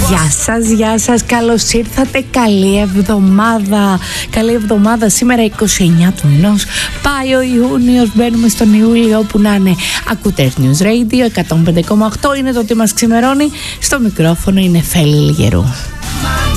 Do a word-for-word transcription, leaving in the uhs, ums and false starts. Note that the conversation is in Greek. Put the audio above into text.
Γεια σας, γεια σας, καλώς ήρθατε, καλή εβδομάδα. Καλή εβδομάδα, σήμερα είκοσι εννέα του μηνός. Πάει ο Ιούνιος, μπαίνουμε στον Ιούλιο, όπου να είναι. Ακούτε News Radio εκατόν πέντε κόμμα οκτώ, είναι το τι μας ξημερώνει. Στο μικρόφωνο είναι Φέλη Λιγερού.